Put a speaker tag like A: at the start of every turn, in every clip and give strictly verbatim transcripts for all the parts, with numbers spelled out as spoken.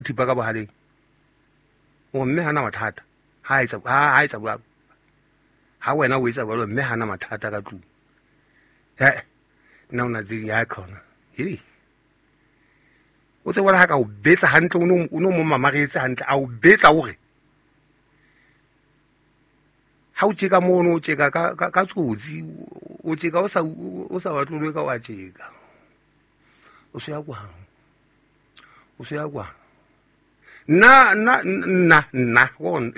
A: thipa ka bohaleng o mme hana mathata ha etsa ha etsa bua ha wena o etsa bua mme hana mathata ka tlung eh nna una tse ya khona hi o tse bona ha ka o betsa hantle o no mo mamaretse hantle a o betsa hore ha o tjeka mono o tjeka ka ka tsotsi o tjeka o sa o sa batlolwe ka wa tjeka o se ya kwa o se ya kwa na na na na won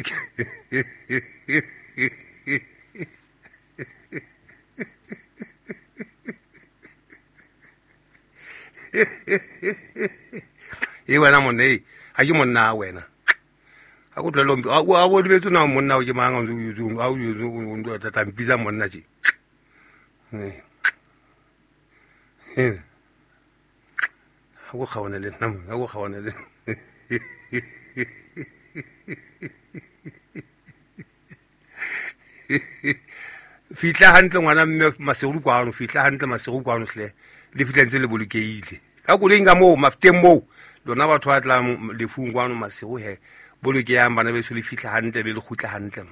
A: e wena monna a ke monna wena a go tlelo a go lebetse na monna o ke manga o yuzu a o yuzu o ndo tata mpisa monna je ne he a go khawana le nna a go khawana le fitla hantle ngwana mme masego kwano fitla hantle masego kwano hle le fitla ntse le bolokeile ka go lenga mo mafteng mo lona batho ba tla le fungwano masego he boloke ya bana be se le fitla hantle be le khutla hantle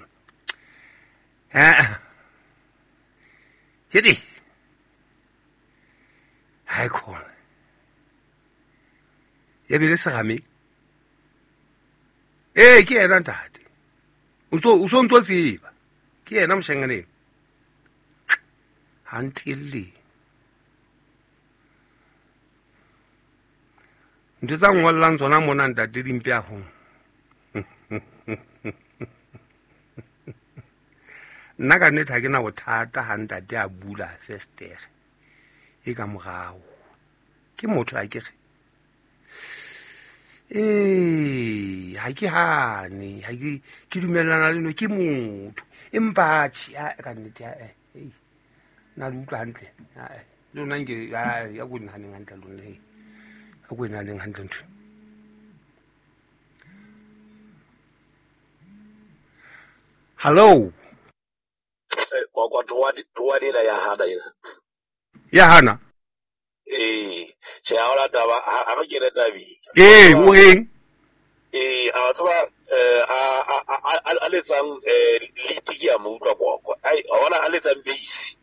A: ha hedi hai khona ya be le segame eh ke yena ntate o so o so ntse tseba ke yena mshengane until ntse tsa ngollang tsona mona ntate dimpe a ho nna ka nne tha ke na bothata ha ntate a bula festere e ka mogao ke motho a ke eh ha ke hane ha ke ke dumellana le no ke motho empa tshi a ka nne tya eh na lutla hantle eh lona nge ya go nna neng hantle lona he a go nna neng hantle ntho hello
B: kwa kwa tuwadi tuwadi la ya hana ina
A: ya hana
B: eh che ahora taba ha ba kere tabi
A: eh o eng
B: eh a tsaba eh a a a le tsang eh litiki ya mo utlwa kwa kwa ai ona a le tsang base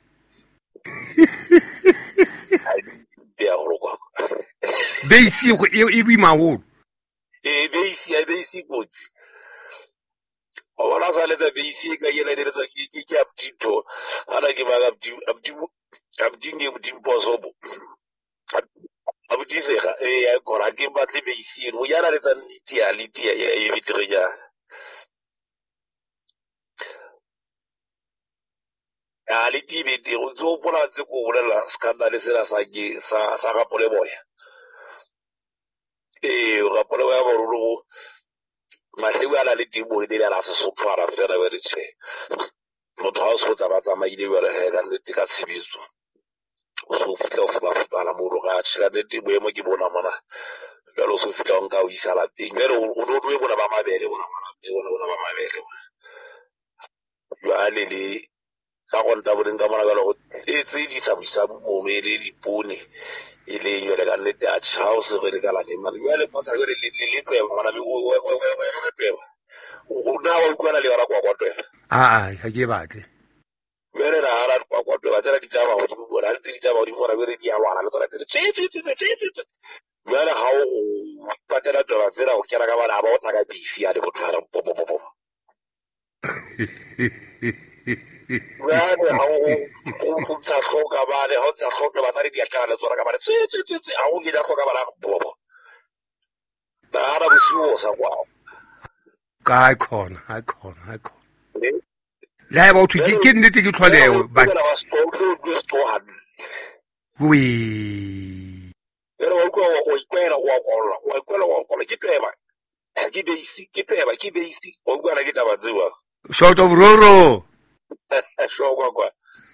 B: ai dia horo kwa
A: base go e bi maholo
B: eh base ya base botsi ona sa le tsa base ka yela dire tsa ke ke update ana ke ba update update update nge dimposobo abuti sega eh ya kora ke batle base no yana le tsa litia litia ya e bitrenya a litia be di go tso bona tse go bolela scandal se la sa ke sa sa ga pole boya eh ga pole boya bo rulo mahlebo a le timo ile ya la se sotfara fela we re tse motho ha o se tsa ba tsa maile we re he ka nnete ka tshibiso o so fitla o fa fa la mo ro ga tshela de timo e mo ke bona mona ya lo so fitla nka o isa la teng mere o no do e bona ba mabele bona mona e bona bona ba mabele yo a le le ka go nta bodeng ka mona ka lo e tse di sa bisa mo me le dipone ile yo le ka nnete a tshao se re ka la le mara yo le potsa le le le pe mona le o o o pe o na o kwala le ra kwa kwa twe
A: a a ha ke batle
B: mere ra ra kwa kwa twe ba tsela di tsaba go di bona di di tsaba go di bona be re di a lwana le tsela tse tse tse tse tse mere ha o patela dola tsela o kera ka bana ba o tla ka bisi ya le go tshwara po po po Well, how tsa hloka ba le ha tsa hloka ba tsari di a kana tsora ka ba tse tse tse a go gida hloka ba la bobo ba ra bosiwo sa kwa
A: ka khona ha khona ha khona la ba uthi ke nnete ke tlholewe but we
B: pero o ko o ikwela o kola o ikwela o kola ke peba ke be isi ke peba ke be isi o kwa la ke taba tsewa
A: short of roro
B: sho kwa kwa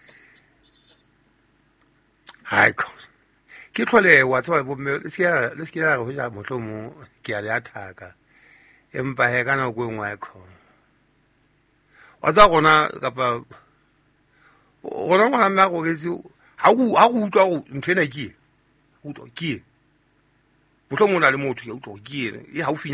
A: hai ko ke tlhole wa tswa bo me le sia le sia go ja motlo mo ke a le athaka empa he kana go ngwa kho wa tsa gona ka pa gona mo hama go getsi ha go ha go utlwa go nthena ke o to ke mohlomong o na le motho ke utlwa ke ene e haufi